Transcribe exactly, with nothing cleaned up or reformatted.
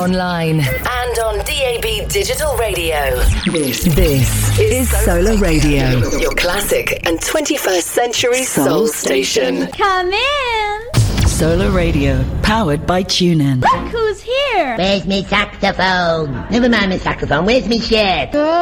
online, and on D A B Digital Radio. This, this is Solar Radio, your classic and twenty-first century soul station. Come in! Solar Radio, powered by TuneIn. Look who's here! Where's me saxophone? Never mind me saxophone, where's me shirt?